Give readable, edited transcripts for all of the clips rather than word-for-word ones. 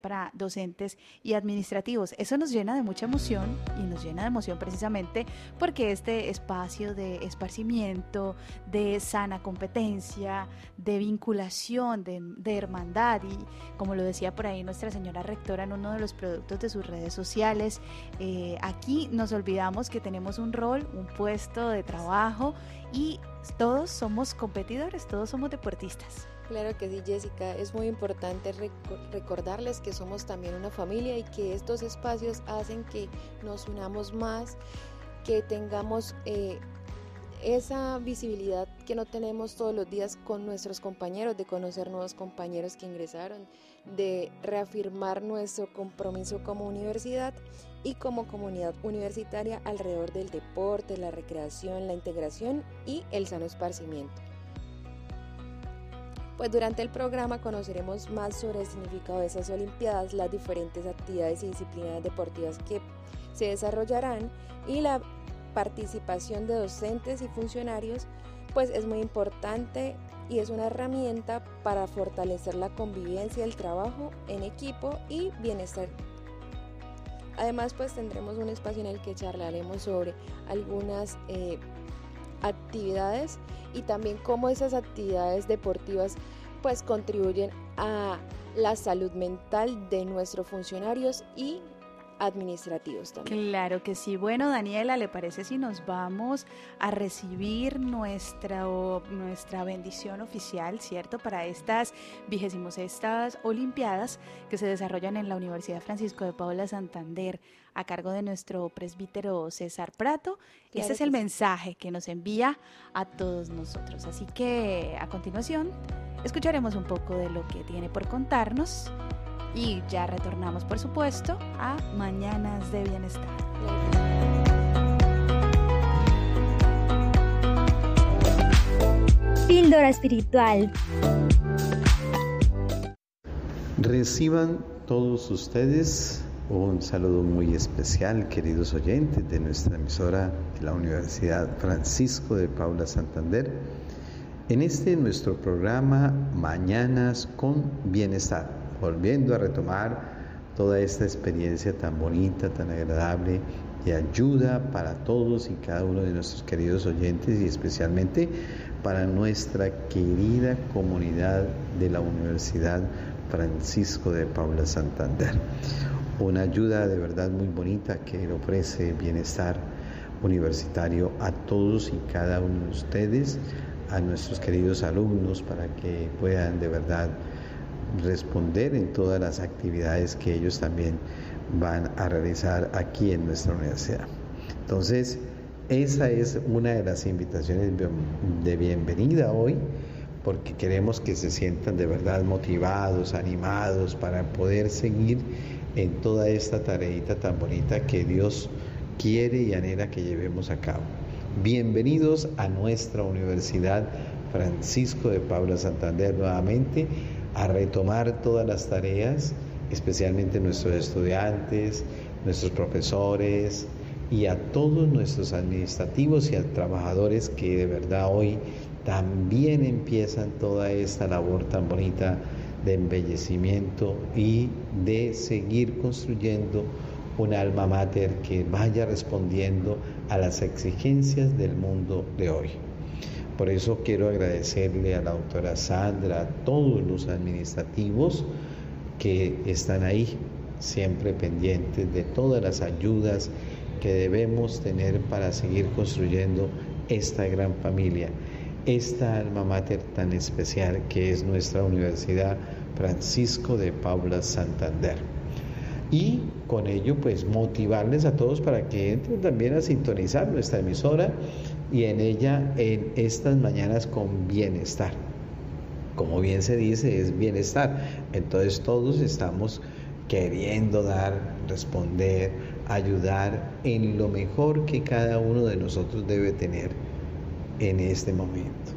para docentes y administrativos. Eso nos llena de mucha emoción y nos llena de emoción precisamente porque este espacio de esparcimiento, de sana competencia, de vinculación, de hermandad y como lo decía por ahí nuestra señora rectora en uno de los productos de sus redes sociales, aquí nos olvidamos que tenemos un rol, un puesto de trabajo y todos somos competidores, todos somos deportistas. Claro que sí, Jessica, es muy importante recordarles que somos también una familia y que estos espacios hacen que nos unamos más, que tengamos esa visibilidad que no tenemos todos los días con nuestros compañeros, de conocer nuevos compañeros que ingresaron, de reafirmar nuestro compromiso como universidad y como comunidad universitaria alrededor del deporte, la recreación, la integración y el sano esparcimiento. Pues durante el programa conoceremos más sobre el significado de esas Olimpiadas, las diferentes actividades y disciplinas deportivas que se desarrollarán y la participación de docentes y funcionarios, pues es muy importante y es una herramienta para fortalecer la convivencia, el trabajo en equipo y bienestar. Además, pues tendremos un espacio en el que charlaremos sobre algunas actividades y también cómo esas actividades deportivas pues contribuyen a la salud mental de nuestros funcionarios y administrativos también. Claro que sí. Bueno, Daniela, ¿le parece si nos vamos a recibir nuestra bendición oficial, cierto, para estas 26ª Olimpiadas que se desarrollan en la Universidad Francisco de Paula Santander a cargo de nuestro presbítero César Prato? Claro, ese es el mensaje que nos envía a todos nosotros. Así que a continuación escucharemos un poco de lo que tiene por contarnos. Y ya retornamos, por supuesto, a Mañanas de Bienestar. Píldora espiritual. Reciban todos ustedes un saludo muy especial, queridos oyentes de nuestra emisora de la Universidad Francisco de Paula Santander, en este nuestro programa Mañanas con Bienestar, volviendo a retomar toda esta experiencia tan bonita, tan agradable y ayuda para todos y cada uno de nuestros queridos oyentes y especialmente para nuestra querida comunidad de la Universidad Francisco de Paula Santander. Una ayuda de verdad muy bonita que le ofrece Bienestar Universitario a todos y cada uno de ustedes, a nuestros queridos alumnos, para que puedan de verdad responder en todas las actividades que ellos también van a realizar aquí en nuestra universidad. Entonces, esa es una de las invitaciones de bienvenida hoy, porque queremos que se sientan de verdad motivados, animados para poder seguir en toda esta tareita tan bonita que Dios quiere y anhela que llevemos a cabo. Bienvenidos a nuestra Universidad Francisco de Paula Santander nuevamente, a retomar todas las tareas, especialmente nuestros estudiantes, nuestros profesores y a todos nuestros administrativos y a trabajadores que de verdad hoy también empiezan toda esta labor tan bonita de embellecimiento y de seguir construyendo un alma mater que vaya respondiendo a las exigencias del mundo de hoy. Por eso quiero agradecerle a la doctora Sandra, a todos los administrativos que están ahí, siempre pendientes de todas las ayudas que debemos tener para seguir construyendo esta gran familia, esta alma mater tan especial que es nuestra Universidad Francisco de Paula Santander. Y con ello pues motivarles a todos para que entren también a sintonizar nuestra emisora y en ella en estas mañanas con bienestar. Como bien se dice, es bienestar. Entonces todos estamos queriendo dar, responder, ayudar en lo mejor que cada uno de nosotros debe tener en este momento.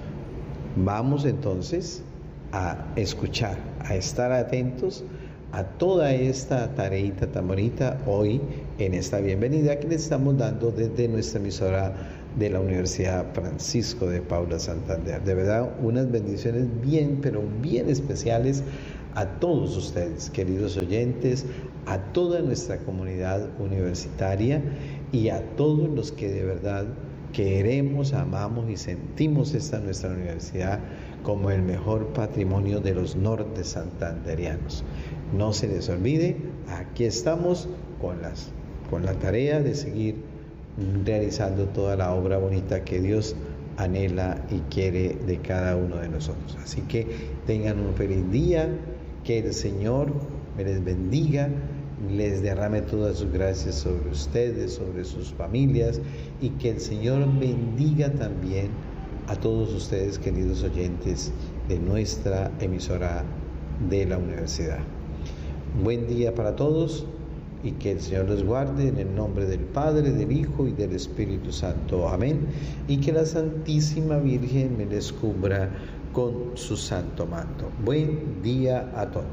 Vamos entonces a escuchar, a estar atentos a toda esta tareita tan bonita hoy en esta bienvenida que les estamos dando desde nuestra emisora de la Universidad Francisco de Paula Santander. De verdad, unas bendiciones bien, pero bien especiales a todos ustedes, queridos oyentes, a toda nuestra comunidad universitaria y a todos los que de verdad queremos, amamos y sentimos esta nuestra universidad como el mejor patrimonio de los norte santanderianos. No se les olvide, aquí estamos con la tarea de seguir realizando toda la obra bonita que Dios anhela y quiere de cada uno de nosotros. Así que tengan un feliz día, que el Señor me les bendiga, les derrame todas sus gracias sobre ustedes, sobre sus familias, y que el Señor bendiga también a todos ustedes, queridos oyentes de nuestra emisora de la universidad. Buen día para todos y que el Señor los guarde en el nombre del Padre, del Hijo y del Espíritu Santo. Amén. Y que la Santísima Virgen me les cubra con su santo manto. Buen día a todos.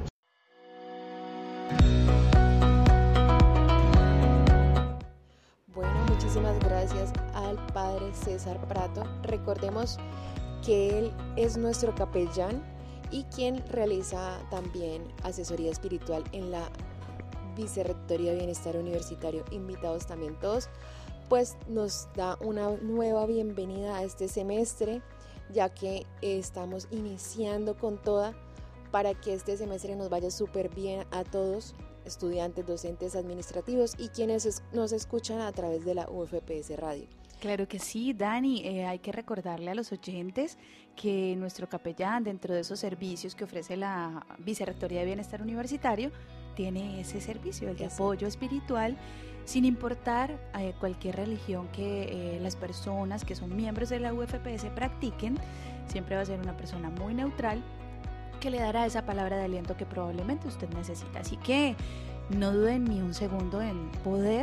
Bueno, muchísimas gracias al Padre César Prato. Recordemos que él es nuestro capellán y quien realiza también asesoría espiritual en la Vicerrectoría de Bienestar Universitario. Invitados también todos, pues nos da una nueva bienvenida a este semestre, ya que estamos iniciando con toda para que este semestre nos vaya súper bien a todos, estudiantes, docentes, administrativos y quienes nos escuchan a través de la UFPS Radio. Claro que sí, Dani, hay que recordarle a los oyentes que nuestro capellán, dentro de esos servicios que ofrece la Vicerrectoría de Bienestar Universitario, tiene ese servicio, el de apoyo espiritual, sin importar cualquier religión que las personas que son miembros de la UFPS practiquen. Siempre va a ser una persona muy neutral que le dará esa palabra de aliento que probablemente usted necesita. Así que no duden ni un segundo en poder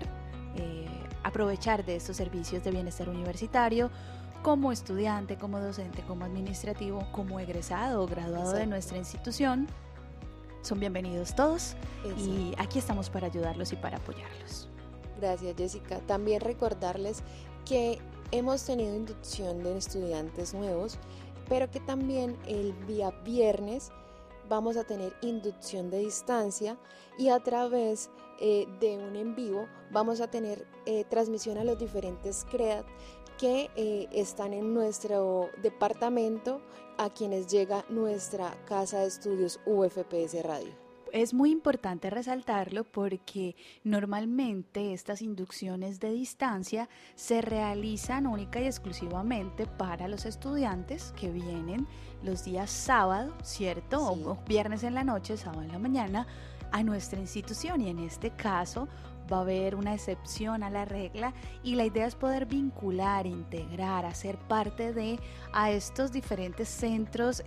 aprovechar de estos servicios de bienestar universitario como estudiante, como docente, como administrativo, como egresado o graduado Exacto. de nuestra institución. Son bienvenidos todos. Exacto. Y aquí estamos para ayudarlos y para apoyarlos. Gracias, Jessica. También recordarles que hemos tenido inducción de estudiantes nuevos, pero que también el día viernes vamos a tener inducción de distancia y a través de un en vivo vamos a tener transmisión a los diferentes CREAT que están en nuestro departamento, a quienes llega nuestra casa de estudios UFPS Radio. Es muy importante resaltarlo porque normalmente estas inducciones de distancia se realizan única y exclusivamente para los estudiantes que vienen los días sábado, ¿cierto? Sí. O viernes en la noche, sábado en la mañana, a nuestra institución, y en este caso va a haber una excepción a la regla y la idea es poder vincular, integrar, hacer parte de a estos diferentes centros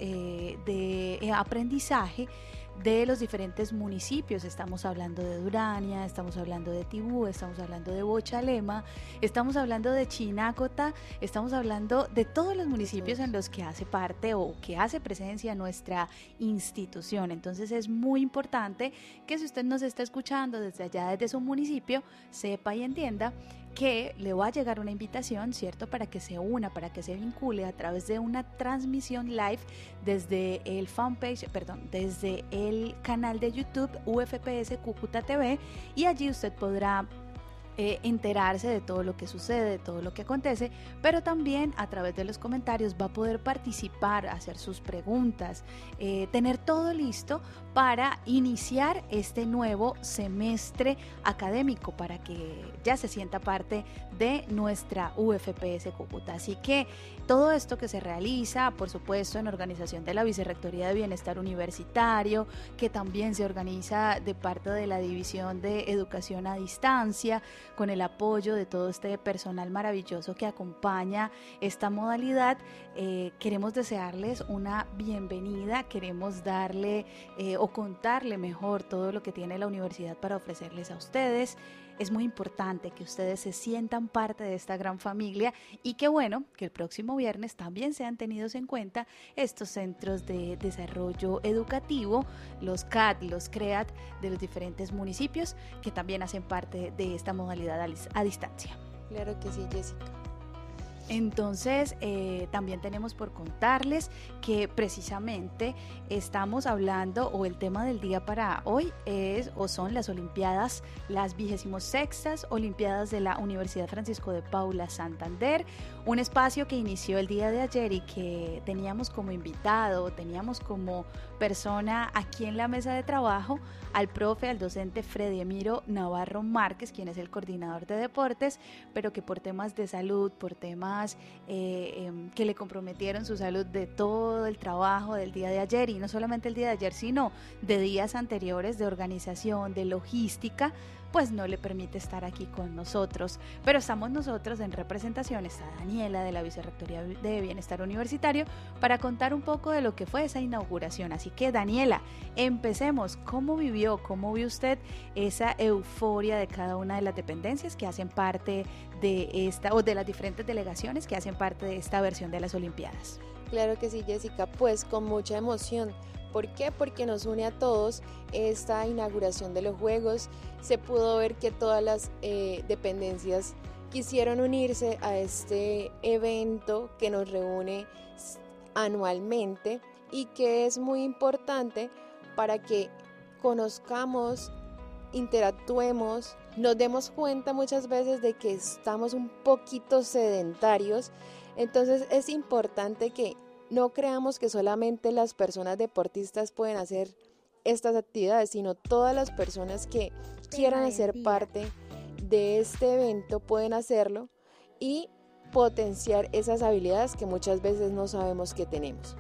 de aprendizaje de los diferentes municipios. Estamos hablando de Durania, estamos hablando de Tibú, estamos hablando de Bochalema, estamos hablando de Chinácota, estamos hablando de todos los municipios en los que hace parte o que hace presencia nuestra institución. Entonces es muy importante que si usted nos está escuchando desde allá, desde su municipio, sepa y entienda que le va a llegar una invitación, ¿cierto?, para que se una, para que se vincule a través de una transmisión live desde el fanpage, desde el canal de YouTube UFPS Cúcuta TV, y allí usted podrá enterarse de todo lo que sucede, de todo lo que acontece, pero también a través de los comentarios va a poder participar, hacer sus preguntas, tener todo listo para iniciar este nuevo semestre académico, para que ya se sienta parte de nuestra UFPS Cúcuta. Así que todo esto que se realiza, por supuesto, en organización de la Vicerrectoría de Bienestar Universitario, que también se organiza de parte de la División de Educación a Distancia, con el apoyo de todo este personal maravilloso que acompaña esta modalidad. Queremos desearles una bienvenida, queremos darle o contarle mejor todo lo que tiene la universidad para ofrecerles a ustedes. Es muy importante que ustedes se sientan parte de esta gran familia y qué bueno que el próximo viernes también sean tenidos en cuenta estos centros de desarrollo educativo, los CAD, los CREAT de los diferentes municipios que también hacen parte de esta modalidad a distancia. Claro que sí, Jessica. Entonces, también tenemos por contarles que precisamente estamos hablando, o el tema del día para hoy es o son las Olimpiadas, las 26ª Olimpiadas de la Universidad Francisco de Paula Santander, un espacio que inició el día de ayer y que teníamos como invitado, teníamos como persona aquí en la mesa de trabajo al docente Freddy Emiro Navarro Márquez, quien es el coordinador de deportes, pero que por temas de salud, por temas que le comprometieron su salud de todo el trabajo del día de ayer, y no solamente el día de ayer, sino de días anteriores de organización, de logística, pues no le permite estar aquí con nosotros, pero estamos nosotros en representación, está Daniela de la Vicerrectoría de Bienestar Universitario para contar un poco de lo que fue esa inauguración. Así que Daniela, empecemos. ¿Cómo vio usted esa euforia de cada una de las dependencias que hacen parte de esta, o de las diferentes delegaciones que hacen parte de esta versión de las Olimpiadas? Claro que sí, Jessica, pues con mucha emoción. ¿Por qué? Porque nos une a todos esta inauguración de los Juegos. Se pudo ver que todas las dependencias quisieron unirse a este evento que nos reúne anualmente y que es muy importante para que conozcamos, interactuemos, nos demos cuenta muchas veces de que estamos un poquito sedentarios. Entonces es importante que no creamos que solamente las personas deportistas pueden hacer estas actividades, sino todas las personas que quieran hacer parte de este evento pueden hacerlo y potenciar esas habilidades que muchas veces no sabemos que tenemos.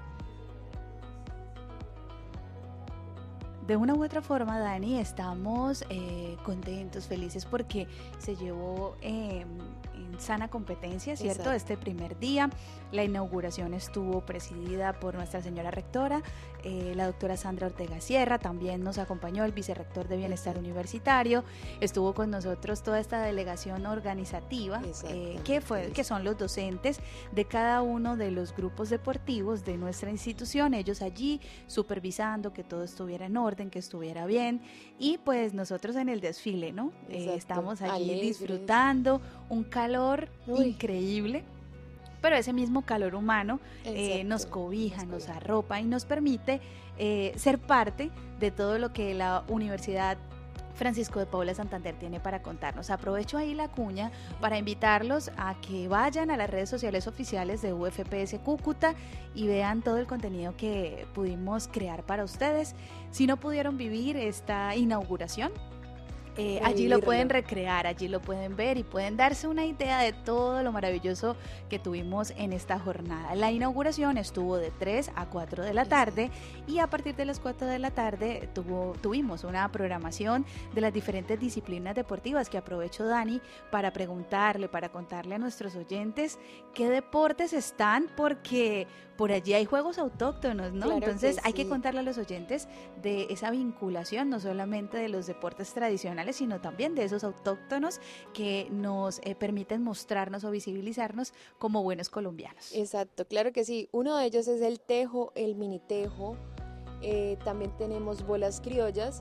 De una u otra forma, Dani, estamos contentos, felices porque se llevó en sana competencia, ¿cierto? Exacto. Este primer día, la inauguración estuvo presidida por nuestra señora rectora, la doctora Sandra Ortega Sierra, también nos acompañó el vicerrector de Bienestar Universitario, estuvo con nosotros toda esta delegación organizativa, que son los docentes de cada uno de los grupos deportivos de nuestra institución, ellos allí supervisando que todo estuviera en orden, que estuviera bien, y pues nosotros en el desfile, ¿no? Estamos allí disfrutando un calor increíble, pero ese mismo calor humano nos cobija, nos arropa y nos permite ser parte de todo lo que la Universidad Francisco de Paula Santander tiene para contarnos. Aprovecho ahí la cuña para invitarlos a que vayan a las redes sociales oficiales de UFPS Cúcuta y vean todo el contenido que pudimos crear para ustedes. Si no pudieron vivir esta inauguración, allí lo pueden recrear, allí lo pueden ver y pueden darse una idea de todo lo maravilloso que tuvimos en esta jornada. La inauguración estuvo de 3 a 4 de la tarde y a partir de las 4 de la tarde tuvimos una programación de las diferentes disciplinas deportivas, que aprovecho, Dani, para preguntarle, para contarle a nuestros oyentes qué deportes están, porque por allí hay juegos autóctonos, ¿no? Claro. Entonces hay que contarle a los oyentes de esa vinculación, no solamente de los deportes tradicionales, sino también de esos autóctonos que nos permiten mostrarnos o visibilizarnos como buenos colombianos. Exacto, claro que sí. Uno de ellos es el tejo, el mini tejo. También tenemos bolas criollas,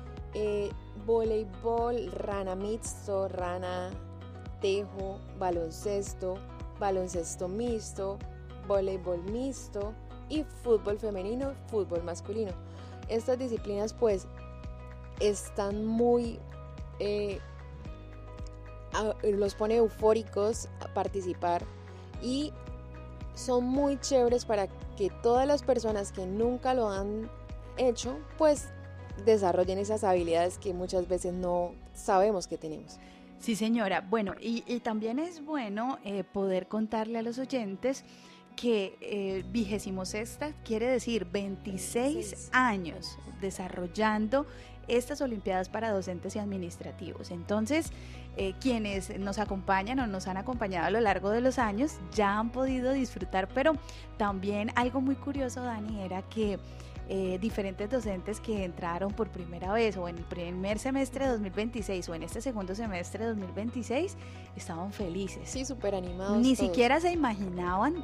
voleibol, rana mixto, rana tejo, baloncesto, baloncesto mixto, voleibol mixto y fútbol femenino, fútbol masculino. Estas disciplinas pues están muy los pone eufóricos a participar y son muy chéveres para que todas las personas que nunca lo han hecho pues desarrollen esas habilidades que muchas veces no sabemos que tenemos. Sí, señora. Bueno, y también es bueno poder contarle a los oyentes que 26ª quiere decir 26 años desarrollando estas Olimpiadas para docentes y administrativos. Entonces, quienes nos acompañan o nos han acompañado a lo largo de los años ya han podido disfrutar, pero también algo muy curioso, Dani, era que diferentes docentes que entraron por primera vez o en el primer semestre de 2026 o en este segundo semestre de 2026 estaban felices. Sí, súper animados. Ni siquiera se imaginaban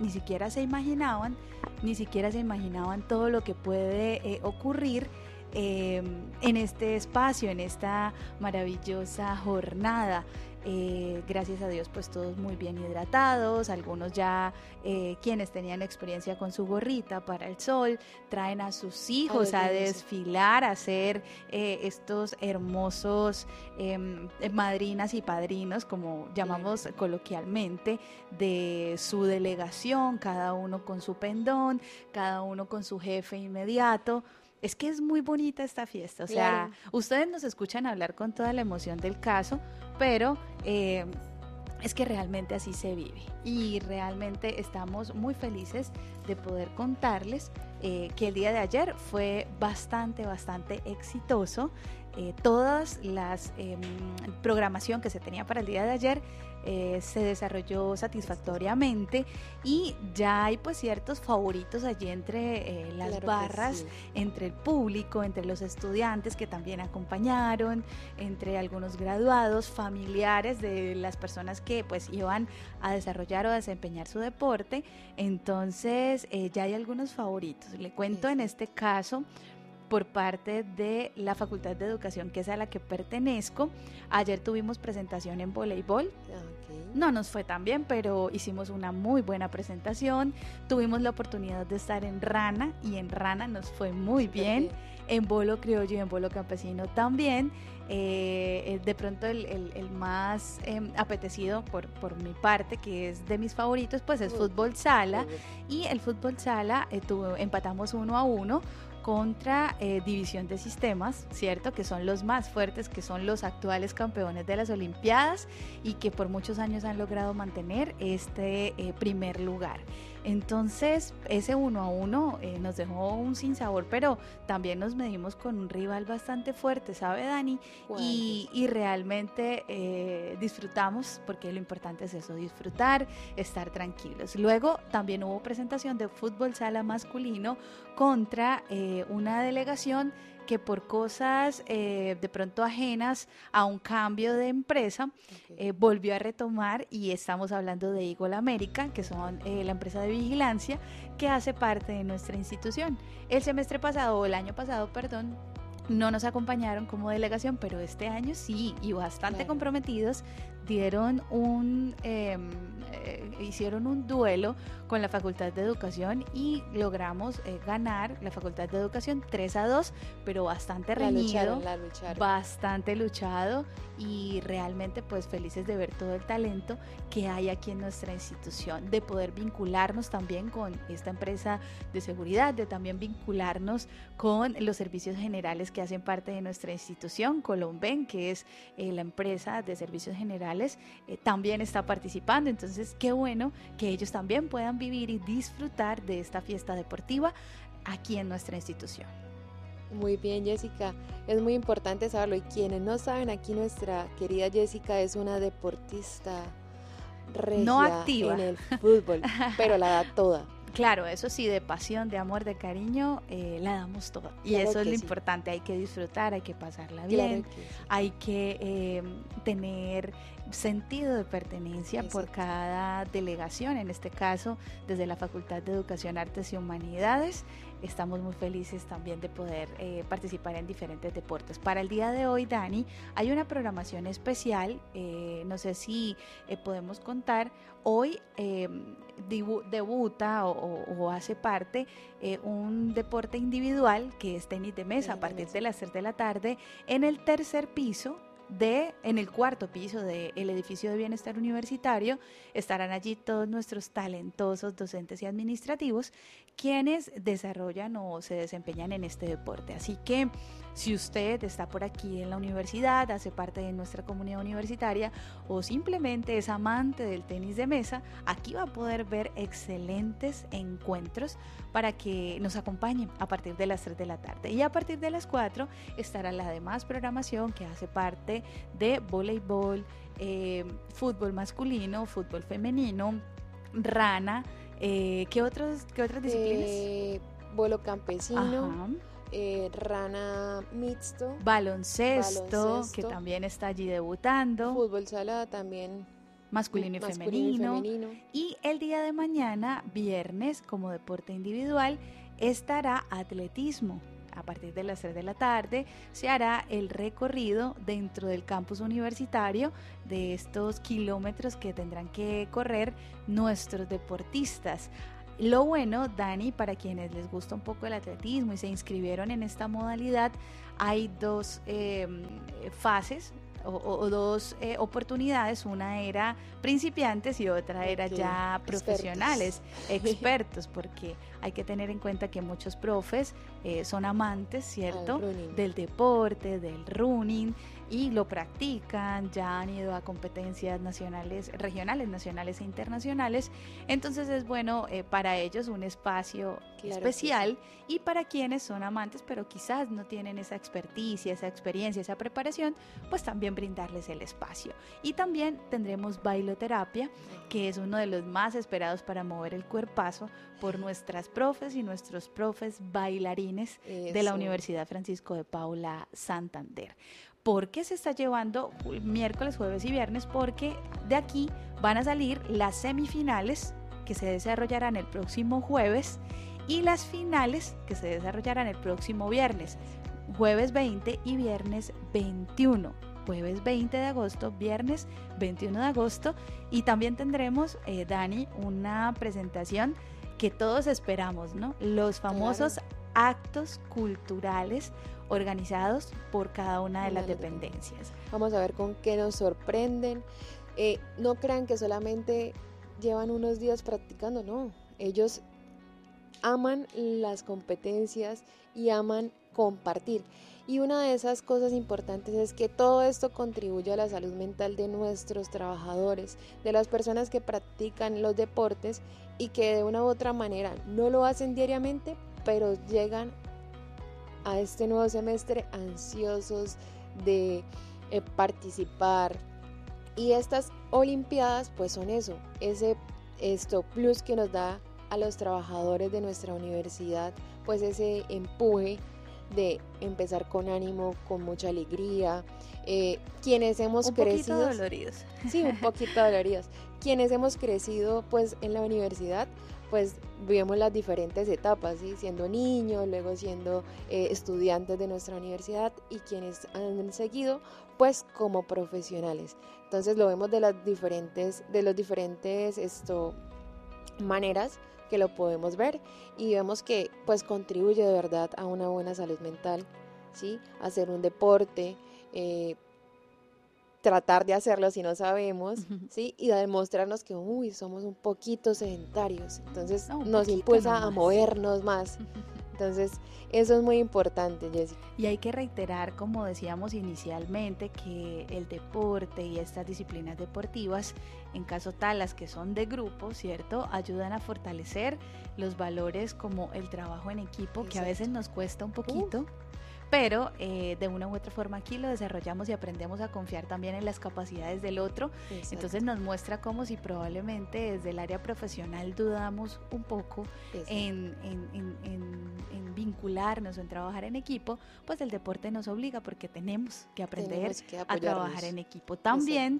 todo lo que puede ocurrir en este espacio, en esta maravillosa jornada. gracias a Dios pues todos muy bien hidratados, algunos ya quienes tenían experiencia con su gorrita para el sol, traen a sus hijos a desfilar, a hacer estos hermosos madrinas y padrinos, como llamamos coloquialmente, de su delegación, cada uno con su pendón, cada uno con su jefe inmediato. Es que es muy bonita esta fiesta, o sea, ustedes nos escuchan hablar con toda la emoción del caso, pero es que realmente así se vive y realmente estamos muy felices de poder contarles que el día de ayer fue bastante exitoso. Todas las programación que se tenía para el día de ayer se desarrolló satisfactoriamente y ya hay pues ciertos favoritos allí entre las barras, entre el público, entre los estudiantes que también acompañaron, entre algunos graduados, familiares de las personas que pues iban a desarrollar o a desempeñar su deporte. Entonces ya hay algunos favoritos. Le cuento en este caso, por parte de la Facultad de Educación, que es a la que pertenezco. Ayer tuvimos presentación en voleibol. No nos fue tan bien, pero hicimos una muy buena presentación. Tuvimos la oportunidad de estar en Rana y en Rana nos fue muy bien. En bolo criollo y en bolo campesino también. De pronto el más apetecido por mi parte, que es de mis favoritos, pues es fútbol sala. Y el fútbol sala empatamos 1-1 contra División de Sistemas, ¿cierto? Que son los más fuertes, que son los actuales campeones de las Olimpiadas y que por muchos años han logrado mantener este primer lugar. Entonces, ese 1-1 nos dejó un sinsabor, pero también nos medimos con un rival bastante fuerte, ¿sabe, Dani? Y realmente disfrutamos, porque lo importante es eso, disfrutar, estar tranquilos. Luego también hubo presentación de fútbol sala masculino contra una delegación que por cosas de pronto ajenas a un cambio de empresa, volvió a retomar, y estamos hablando de Eagle América, que son la empresa de vigilancia que hace parte de nuestra institución. El año pasado, no nos acompañaron como delegación, pero este año sí, y bastante comprometidos, hicieron un duelo con la Facultad de Educación y logramos ganar la Facultad de Educación 3-2, pero bastante reñido, la lucharon. Bastante luchado, y realmente pues felices de ver todo el talento que hay aquí en nuestra institución, de poder vincularnos también con esta empresa de seguridad, de también vincularnos con los servicios generales que hacen parte de nuestra institución. Colomben, que es la empresa de servicios generales, también está participando. Entonces qué bueno que ellos también puedan vivir y disfrutar de esta fiesta deportiva aquí en nuestra institución. Muy bien, Jessica, es muy importante saberlo, y quienes no saben, aquí nuestra querida Jessica es una deportista regia, no activa en el fútbol, pero la da toda. Claro, eso sí, de pasión, de amor, de cariño, la damos toda. Y claro, eso es lo importante, hay que disfrutar, hay que pasarla bien, claro que sí. Hay que tener sentido de pertenencia. Exacto. Por cada delegación, en este caso desde la Facultad de Educación, Artes y Humanidades. Estamos muy felices también de poder participar en diferentes deportes. Para el día de hoy, Dani, hay una programación especial, no sé si podemos contar. Hoy debuta o hace parte un deporte individual que es tenis de mesa, a partir de las 3 de la tarde en el en el cuarto piso del edificio de bienestar universitario. Estarán allí todos nuestros talentosos docentes y administrativos quienes desarrollan o se desempeñan en este deporte. Así que si usted está por aquí en la universidad, hace parte de nuestra comunidad universitaria o simplemente es amante del tenis de mesa, aquí va a poder ver excelentes encuentros para que nos acompañen a partir de las 3 de la tarde. Y a partir de las 4 estará la demás programación que hace parte de voleibol, fútbol masculino, fútbol femenino, rana, ¿qué otras disciplinas? Bolo campesino, rana mixto, baloncesto, que también está allí debutando, fútbol sala también, masculino y femenino. Y el día de mañana, viernes, como deporte individual, estará atletismo. a partir de las 3 de la tarde, se hará el recorrido dentro del campus universitario de estos kilómetros que tendrán que correr nuestros deportistas. Lo bueno, Dani, para quienes les gusta un poco el atletismo y se inscribieron en esta modalidad, hay dos fases o dos oportunidades. Una era principiantes y otra era ya profesionales, expertos, porque hay que tener en cuenta que muchos profes son amantes, ¿cierto?, del deporte, del running, y lo practican, ya han ido a competencias nacionales, regionales, nacionales e internacionales. Entonces es bueno para ellos un espacio especial, y para quienes son amantes pero quizás no tienen esa experticia, esa experiencia, esa preparación, pues también brindarles el espacio. Y también tendremos bailoterapia, que es uno de los más esperados para mover el cuerpazo por nuestras profes y nuestros profes bailarines de la Universidad Francisco de Paula Santander. ¿Por qué se está llevando miércoles, jueves y viernes? Porque de aquí van a salir las semifinales, que se desarrollarán el próximo jueves, y las finales, que se desarrollarán el próximo viernes, jueves 20 y viernes 21. Jueves 20 de agosto, viernes 21 de agosto. Y también tendremos, Dani, una presentación que todos esperamos, ¿no? Los famosos actos culturales organizados por cada una de las dependencias. Vamos a ver con qué nos sorprenden. No crean que solamente llevan unos días practicando, no. Ellos aman las competencias y aman compartir. Y una de esas cosas importantes es que todo esto contribuye a la salud mental de nuestros trabajadores, de las personas que practican los deportes y que de una u otra manera no lo hacen diariamente, pero llegan a este nuevo semestre ansiosos de participar. Y estas olimpiadas pues son eso, esto plus que nos da a los trabajadores de nuestra universidad, pues ese empuje de empezar con ánimo, con mucha alegría. Quienes hemos crecido... Un poquito doloridos. Sí, un poquito doloridos. Quienes hemos crecido pues en la universidad, pues vivimos las diferentes etapas, ¿sí? Siendo niños, luego siendo estudiantes de nuestra universidad, y quienes han seguido pues como profesionales. Entonces lo vemos de las diferentes maneras que lo podemos ver, y vemos que pues contribuye de verdad a una buena salud mental, ¿sí? Hacer un deporte, tratar de hacerlo si no sabemos, ¿sí? Y demostrarnos que somos un poquito sedentarios, entonces nos impulsa a movernos más. Entonces eso es muy importante, Jessica. Y hay que reiterar, como decíamos inicialmente, que el deporte y estas disciplinas deportivas, en caso tal las que son de grupo, ¿cierto?, ayudan a fortalecer los valores como el trabajo en equipo. Exacto. Que a veces nos cuesta un poquito. Pero de una u otra forma aquí lo desarrollamos y aprendemos a confiar también en las capacidades del otro. Exacto. Entonces nos muestra como si probablemente desde el área profesional dudamos un poco en vincularnos o en trabajar en equipo, pues el deporte nos obliga, porque tenemos que aprender a trabajar en equipo. También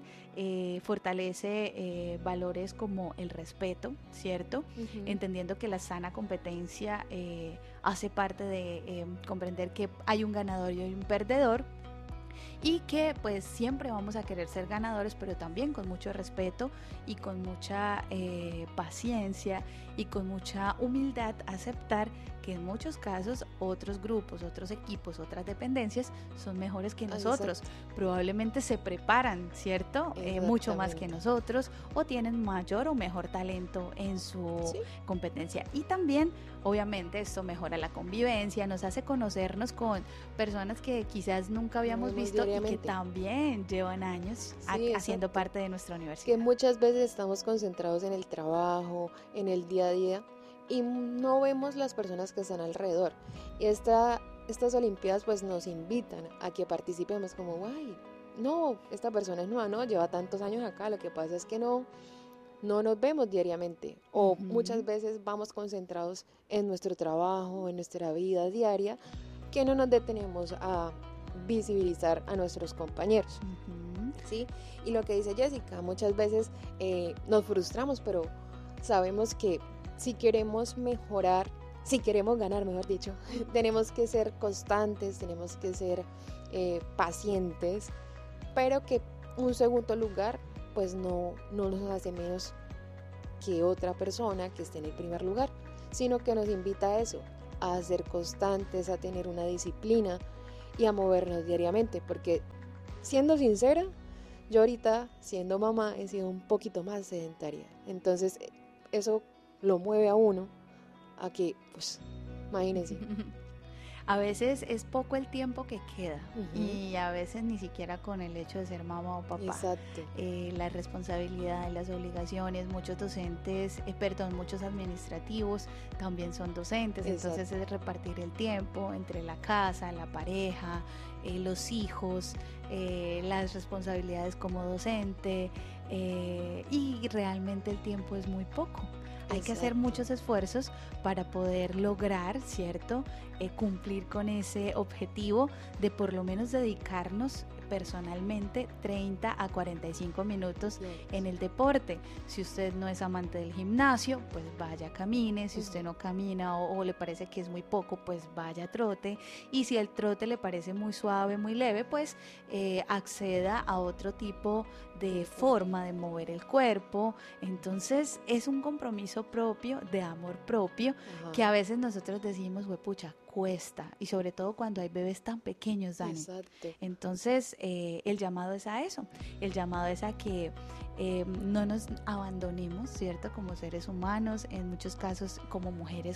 fortalece valores como el respeto, ¿cierto? Uh-huh. Entendiendo que la sana competencia hace parte de comprender que hay un ganador y hay un perdedor, y que pues siempre vamos a querer ser ganadores, pero también con mucho respeto y con mucha paciencia y con mucha humildad aceptar que en muchos casos otros grupos, otros equipos, otras dependencias son mejores que nosotros. Exacto. Probablemente se preparan, ¿cierto? Mucho más que nosotros, o tienen mayor o mejor talento en su competencia. Y también, obviamente, esto mejora la convivencia, nos hace conocernos con personas que quizás nunca habíamos visto y que también llevan años haciendo parte de nuestra universidad. Que muchas veces estamos concentrados en el trabajo, en el día a día, y no vemos las personas que están alrededor. Y estas olimpiadas pues nos invitan a que participemos, como esta persona es nueva, no lleva tantos años acá, lo que pasa es que no nos vemos diariamente, o muchas veces vamos concentrados en nuestro trabajo, en nuestra vida diaria, que no nos detenemos a visibilizar a nuestros compañeros. ¿Sí? Y lo que dice Jessica, muchas veces nos frustramos, pero sabemos que si queremos mejorar si queremos ganar, mejor dicho, tenemos que ser constantes, tenemos que ser pacientes, pero que un segundo lugar pues no nos hace menos que otra persona que esté en el primer lugar, sino que nos invita a eso, a ser constantes, a tener una disciplina y a movernos diariamente, porque siendo sincera, yo ahorita siendo mamá he sido un poquito más sedentaria, entonces eso lo mueve a uno a que, pues, imagínense. A veces es poco el tiempo que queda y a veces ni siquiera con el hecho de ser mamá o papá. Exacto. La responsabilidad, las obligaciones, muchos docentes, muchos administrativos también son docentes. Exacto. Entonces es repartir el tiempo entre la casa, la pareja, los hijos, las responsabilidades como docente y realmente el tiempo es muy poco. Hay que hacer muchos esfuerzos para poder lograr, ¿cierto? Cumplir con ese objetivo de por lo menos dedicarnos personalmente 30 a 45 minutos en el deporte. Si usted no es amante del gimnasio, pues vaya, camine. Si usted no camina o le parece que es muy poco, pues vaya, trote. Y si el trote le parece muy suave, muy leve, pues acceda a otro tipo de forma de mover el cuerpo. Entonces es un compromiso propio, de amor propio, que a veces nosotros decimos, huepucha, cuesta, y sobre todo cuando hay bebés tan pequeños, Dani. Exacto. Entonces el llamado es a eso, el llamado es a que no nos abandonemos, ¿cierto? Como seres humanos, en muchos casos como mujeres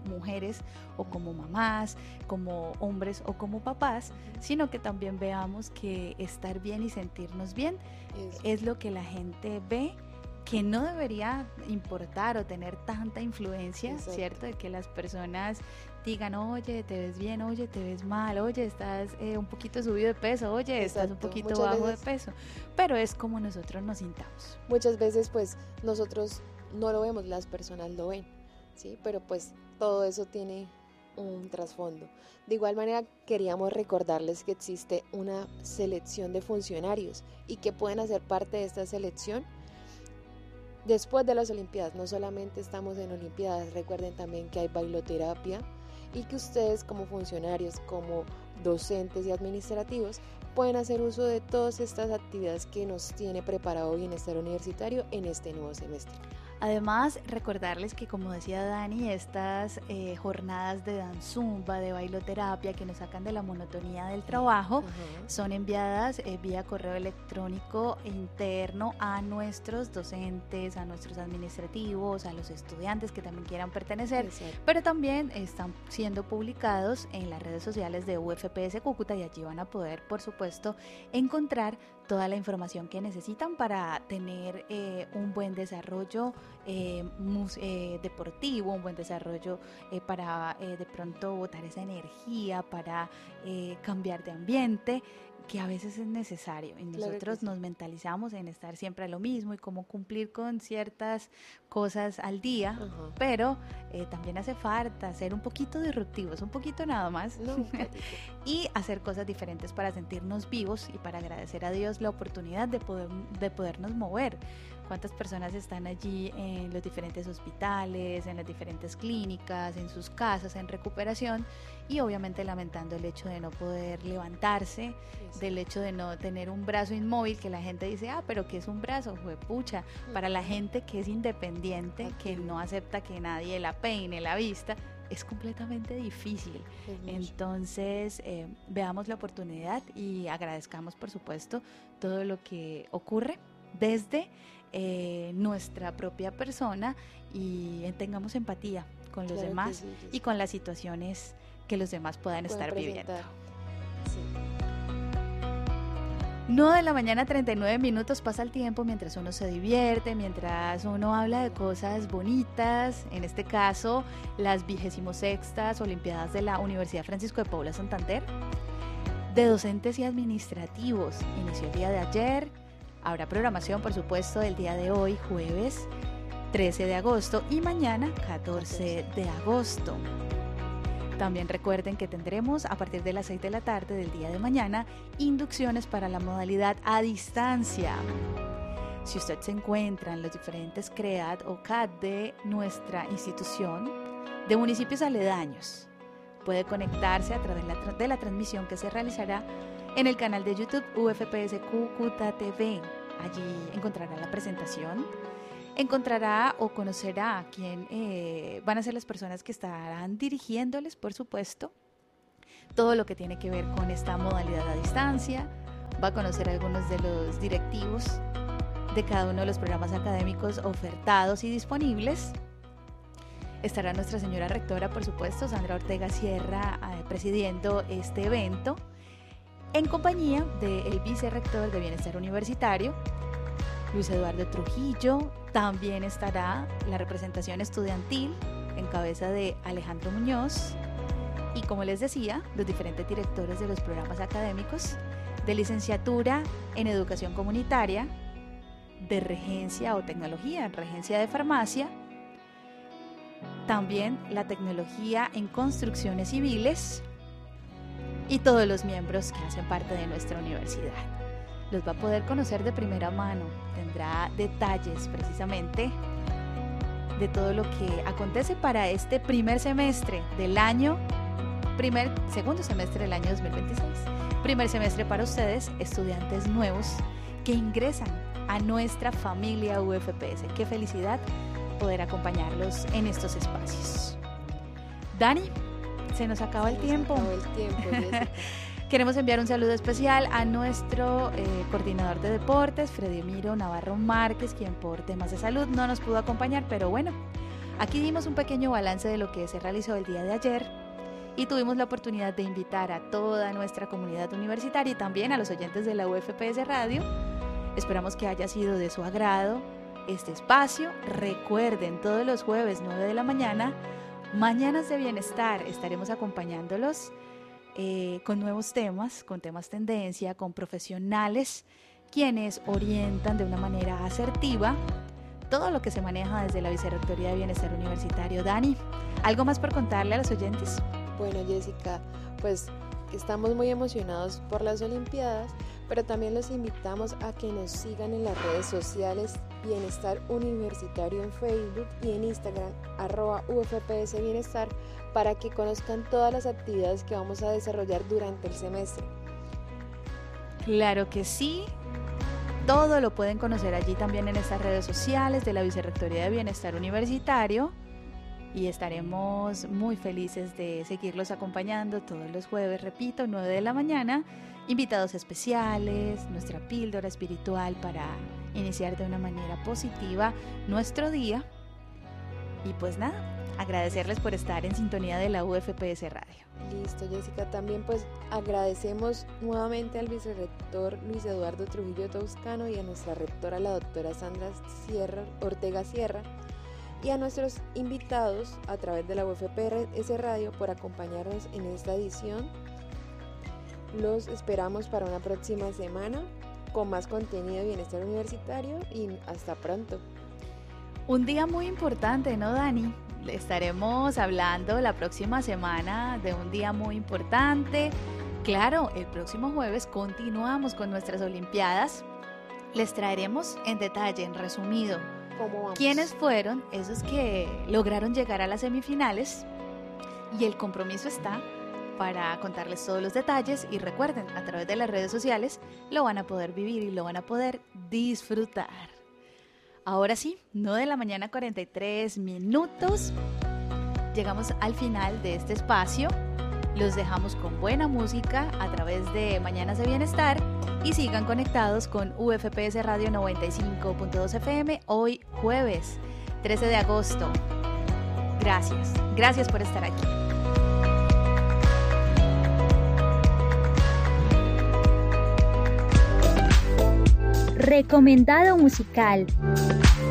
o como mamás, como hombres o como papás, sino que también veamos que estar bien y sentirnos bien es lo que la gente ve, que no debería importar o tener tanta influencia. Exacto. ¿Cierto? De que las personas digan, oye, te ves bien, oye, te ves mal, oye, estás un poquito subido de peso, oye, Exacto. estás un poquito bajo de peso, pero es como nosotros nos sintamos. Muchas veces pues nosotros no lo vemos, las personas lo ven, ¿sí? Pero pues todo eso tiene un trasfondo. De igual manera queríamos recordarles que existe una selección de funcionarios y que pueden hacer parte de esta selección después de las Olimpiadas. No solamente estamos en Olimpiadas, recuerden también que hay bailoterapia y que ustedes como funcionarios, como docentes y administrativos, pueden hacer uso de todas estas actividades que nos tiene preparado Bienestar Universitario en este nuevo semestre. Además, recordarles que, como decía Dani, estas jornadas de danzumba, de bailoterapia que nos sacan de la monotonía del trabajo, son enviadas vía correo electrónico interno a nuestros docentes, a nuestros administrativos, a los estudiantes que también quieran pertenecer. Exacto. Pero también están siendo publicados en las redes sociales de UFPS Cúcuta y allí van a poder, por supuesto, encontrar toda la información que necesitan para tener un buen desarrollo deportivo, un buen desarrollo para de pronto botar esa energía, para cambiar de ambiente, que a veces es necesario, y nosotros claro sí. Nos mentalizamos en estar siempre a lo mismo y cómo cumplir con ciertas cosas al día, pero también hace falta ser un poquito disruptivos, un poquito nada más, y hacer cosas diferentes para sentirnos vivos y para agradecer a Dios la oportunidad de podernos mover. ¿Cuántas personas están allí en los diferentes hospitales, en las diferentes clínicas, en sus casas, en recuperación? Y obviamente lamentando el hecho de no poder levantarse, del hecho de no tener un brazo inmóvil, que la gente dice, pero ¿qué es un brazo? Juepucha, para la gente que es independiente, que no acepta que nadie la peine, la vista, es completamente difícil. Entonces, veamos la oportunidad y agradezcamos, por supuesto, todo lo que ocurre desde nuestra propia persona y tengamos empatía con los demás y con las situaciones que los demás puedan estar viviendo. Sí. 9:39 a.m, pasa el tiempo mientras uno se divierte, mientras uno habla de cosas bonitas, en este caso las 26ª Olimpiadas de la Universidad Francisco de Paula Santander, de docentes y administrativos. Inició el día de ayer, habrá programación por supuesto del día de hoy, jueves 13 de agosto y mañana 14 de agosto. También recuerden que tendremos a partir de las 6 de la tarde del día de mañana inducciones para la modalidad a distancia. Si usted se encuentra en los diferentes CREAD o CAD de nuestra institución, de municipios aledaños. Puede conectarse a través de la transmisión que se realizará en el canal de YouTube UFPS Cúcuta TV. Allí encontrará la presentación, encontrará o conocerá quién van a ser las personas que estarán dirigiéndoles, por supuesto, todo lo que tiene que ver con esta modalidad a distancia. Va a conocer algunos de los directivos de cada uno de los programas académicos ofertados y disponibles. Estará nuestra señora rectora, por supuesto, Sandra Ortega Sierra, presidiendo este evento, en compañía del vicerrector de Bienestar Universitario, Luis Eduardo Trujillo. También estará la representación estudiantil en cabeza de Alejandro Muñoz y, como les decía, los diferentes directores de los programas académicos de licenciatura en Educación Comunitaria, de Regencia o Tecnología, Regencia de Farmacia, también la tecnología en construcciones civiles y todos los miembros que hacen parte de nuestra universidad. Los va a poder conocer de primera mano, tendrá detalles precisamente de todo lo que acontece para este segundo semestre del año 2026. Primer semestre para ustedes, estudiantes nuevos que ingresan a nuestra familia UFPS. Qué felicidad poder acompañarlos en estos espacios. Dani, se nos acaba el tiempo. Queremos enviar un saludo especial a nuestro coordinador de deportes, Fredimiro Navarro Márquez, quien por temas de salud no nos pudo acompañar, pero bueno, aquí dimos un pequeño balance de lo que se realizó el día de ayer y tuvimos la oportunidad de invitar a toda nuestra comunidad universitaria y también a los oyentes de la UFPS Radio. Esperamos que haya sido de su agrado este espacio. Recuerden, todos los jueves 9 de la mañana, Mañanas de Bienestar, estaremos acompañándolos con nuevos temas, con temas tendencia, con profesionales quienes orientan de una manera asertiva todo lo que se maneja desde la Vicerrectoría de Bienestar Universitario. Dani, ¿algo más por contarle a los oyentes? Bueno, Jessica, pues estamos muy emocionados por las Olimpiadas, pero también los invitamos a que nos sigan en las redes sociales Bienestar Universitario en Facebook y en Instagram @UFPS Bienestar, para que conozcan todas las actividades que vamos a desarrollar durante el semestre. Claro que sí, todo lo pueden conocer allí también en estas redes sociales de la Vicerrectoría de Bienestar Universitario y estaremos muy felices de seguirlos acompañando todos los jueves, repito, 9 de la mañana, invitados especiales, nuestra píldora espiritual para iniciar de una manera positiva nuestro día y pues nada, agradecerles por estar en sintonía de la UFPS Radio. Listo, Jessica, también pues agradecemos nuevamente al vicerrector Luis Eduardo Trujillo Toscano y a nuestra rectora, la doctora Sandra Ortega Sierra, y a nuestros invitados a través de la UFPS Radio por acompañarnos en esta edición. Los esperamos para una próxima semana con más contenido de Bienestar Universitario y hasta pronto. Un día muy importante, ¿no, Dani? Estaremos hablando la próxima semana de un día muy importante. Claro, el próximo jueves continuamos con nuestras Olimpiadas. Les traeremos en detalle, en resumido, quiénes fueron esos que lograron llegar a las semifinales y el compromiso está para contarles todos los detalles y recuerden, a través de las redes sociales lo van a poder vivir y lo van a poder disfrutar. Ahora sí, 9 de la mañana 43 minutos, llegamos al final de este espacio, los dejamos con buena música a través de Mañanas de Bienestar y sigan conectados con UFPS Radio 95.2 FM hoy jueves 13 de agosto. Gracias por estar aquí. Recomendado musical.